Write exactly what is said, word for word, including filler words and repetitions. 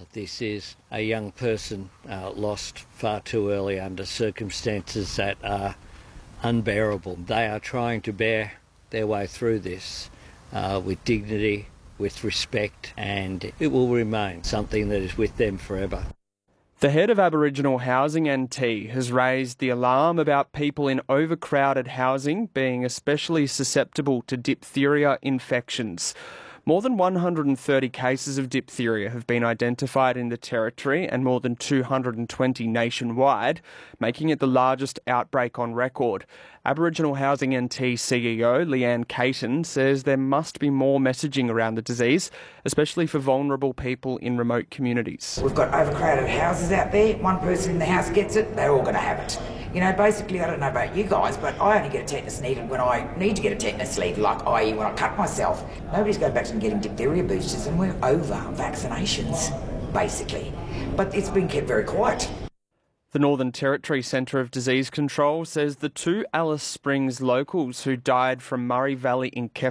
of this is a young person uh, lost far too early under circumstances that are unbearable. They are trying to bear their way through this uh, with dignity, with respect, and it will remain something that is with them forever. The head of Aboriginal Housing N T has raised the alarm about people in overcrowded housing being especially susceptible to diphtheria infections. More than one hundred thirty cases of diphtheria have been identified in the Territory and more than two hundred twenty nationwide, making it the largest outbreak on record. Aboriginal Housing N T C E O Leanne Caton says there must be more messaging around the disease, especially for vulnerable people in remote communities. We've got overcrowded houses out there. One person in the house gets it, they're all going to have it. You know, basically, I don't know about you guys, but I only get a tetanus needed when I need to get a tetanus needed, like that is when I cut myself. Nobody's going back and getting diphtheria boosters, and we're over vaccinations, basically. But it's been kept very quiet. The Northern Territory Centre of Disease Control says the two Alice Springs locals who died from Murray Valley in